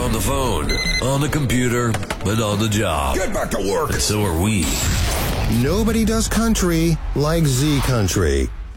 on the phone, on the computer, and on the job. Get back to work. And so are we. Nobody does country like Z Country.